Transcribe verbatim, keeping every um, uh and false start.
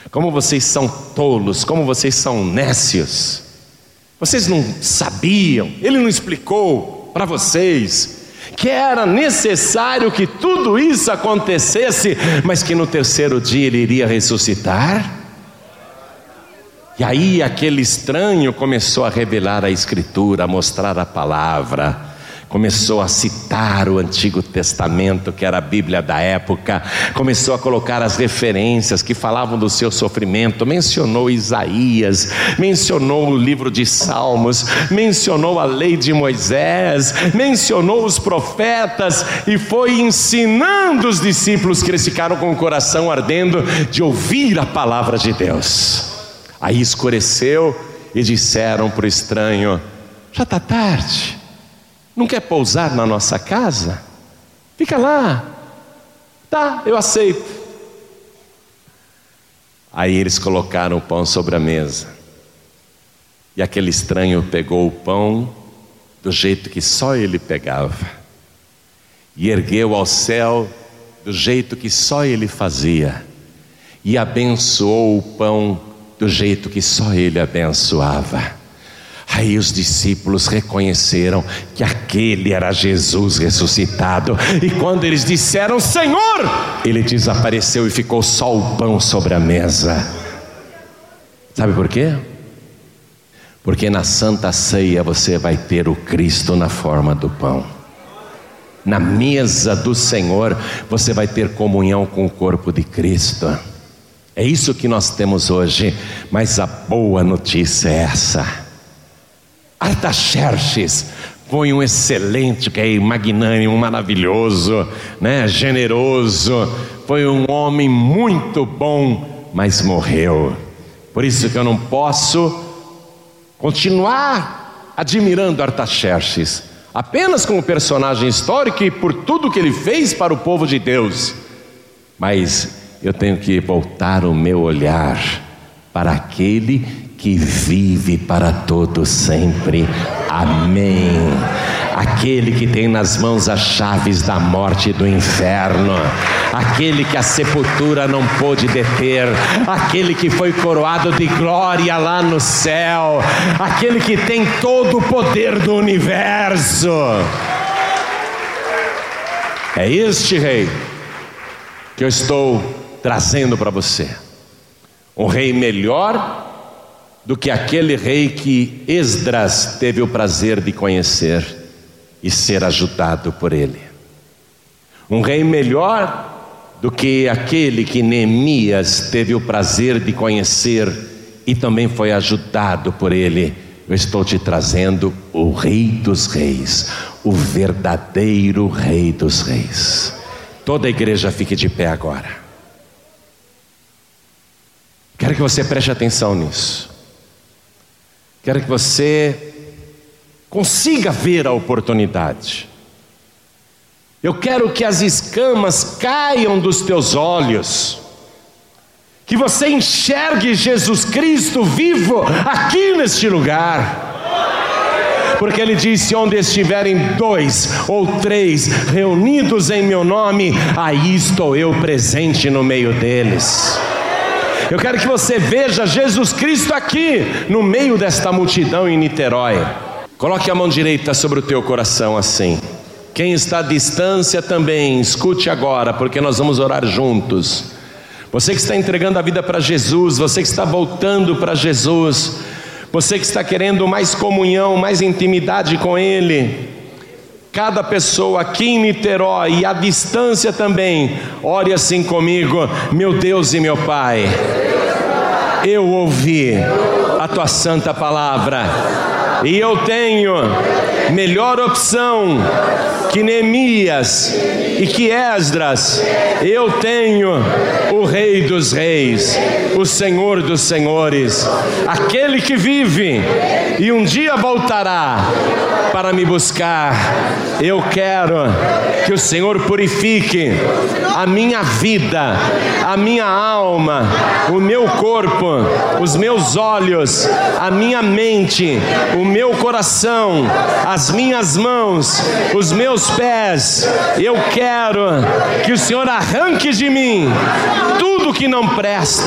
Como vocês são tolos, como vocês são nécios. Vocês não sabiam, ele não explicou para vocês que era necessário que tudo isso acontecesse, mas que no terceiro dia ele iria ressuscitar? E aí aquele estranho começou a revelar a Escritura, a mostrar a palavra, começou a citar o Antigo Testamento, que era a Bíblia da época, começou a colocar as referências que falavam do seu sofrimento, mencionou Isaías, mencionou o livro de Salmos, mencionou a lei de Moisés, mencionou os profetas, e foi ensinando os discípulos, que eles ficaram com o coração ardendo de ouvir a palavra de Deus. Aí escureceu e disseram para o estranho: já está tarde, não quer pousar na nossa casa? Fica lá. Tá, eu aceito. Aí eles colocaram o pão sobre a mesa, e aquele estranho pegou o pão do jeito que só ele pegava, e ergueu ao céu do jeito que só ele fazia, e abençoou o pão do jeito que só ele abençoava. Aí os discípulos reconheceram que aquele era Jesus ressuscitado, e quando eles disseram Senhor, ele desapareceu e ficou só o pão sobre a mesa. Sabe por quê? Porque na Santa Ceia você vai ter o Cristo na forma do pão. Na mesa do Senhor você vai ter comunhão com o corpo de Cristo. É isso que nós temos hoje, mas a boa notícia é essa: Artaxerxes foi um excelente rei, magnânimo, maravilhoso, né? Generoso, foi um homem muito bom, mas morreu. Por isso que eu não posso continuar admirando Artaxerxes apenas como personagem histórico e por tudo que ele fez para o povo de Deus, mas eu tenho que voltar o meu olhar para aquele que vive para todo sempre. Amém. Aquele que tem nas mãos as chaves da morte e do inferno, aquele que a sepultura não pôde deter, aquele que foi coroado de glória lá no céu, aquele que tem todo o poder do universo. É este rei que eu estou trazendo para você, um rei melhor do que aquele rei que Esdras teve o prazer de conhecer e ser ajudado por ele, um rei melhor do que aquele que Neemias teve o prazer de conhecer e também foi ajudado por ele. Eu estou te trazendo o Rei dos Reis, o verdadeiro Rei dos Reis. Toda a igreja fique de pé agora. Quero que você preste atenção nisso. Quero que você consiga ver a oportunidade. Eu quero que as escamas caiam dos teus olhos, que você enxergue Jesus Cristo vivo aqui neste lugar. Porque ele disse: onde estiverem dois ou três reunidos em meu nome, aí estou eu presente no meio deles. Eu quero que você veja Jesus Cristo aqui no meio desta multidão em Niterói. Coloque a mão direita sobre o teu coração assim. Quem está à distância também, escute agora, porque nós vamos orar juntos. Você que está entregando a vida para Jesus, você que está voltando para Jesus, você que está querendo mais comunhão, mais intimidade com Ele, cada pessoa aqui em Niterói e à distância também, ore assim comigo: meu Deus e meu Pai, eu ouvi a Tua santa palavra, e eu tenho melhor opção que Neemias e que Esdras. Eu tenho o Rei dos Reis, o Senhor dos Senhores, aquele que vive e um dia voltará para me buscar. Eu quero que o Senhor purifique a minha vida, a minha alma, o meu corpo, os meus olhos, a minha mente, o meu coração, as minhas mãos, os meus pés. Eu quero que o Senhor arranque de mim tudo que não presta.